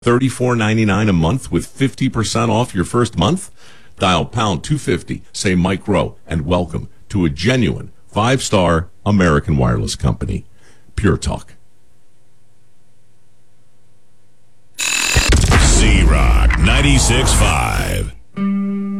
$34.99 a month with 50% off your first month? Dial pound 250, say Mike Rowe, and welcome to a genuine 5-star American wireless company. Pure Talk. Z-Rock 96.5.